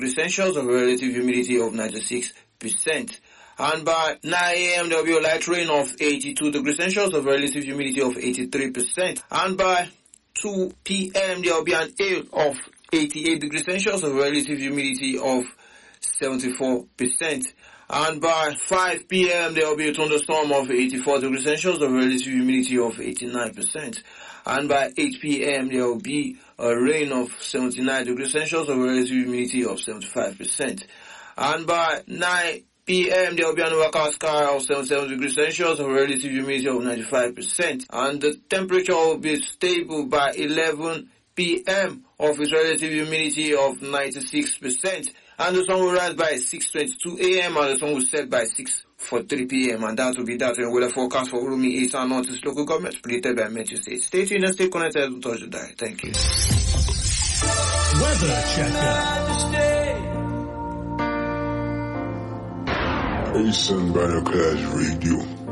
degrees Celsius of relative humidity of 96%. And by 9 a.m. there will be a light rain of 82 degrees Celsius of relative humidity of 83%. And by 2 p.m. there will be an hail of 88 degrees Celsius of relative humidity of 74%. And by 5 p.m. there will be a thunderstorm of 84 degrees Celsius of relative humidity of 89%. And by 8 p.m. there will be a rain of 79 degrees Celsius of relative humidity of 75%. And by 9 p.m. there will be an overcast sky of 77 degrees Celsius of relative humidity of 95%. And the temperature will be stable by 11 p.m. of its relative humidity of 96%. And the sun will rise by 6:22 a.m. and the sun will set by 6:43 p.m. And that will be that weather forecast for Urumi East and Northeast local government predicted by Metro State. Stay tuned and stay connected. Don't touch the dial. Thank you. Weather checker. Ace and Binoculars Radio.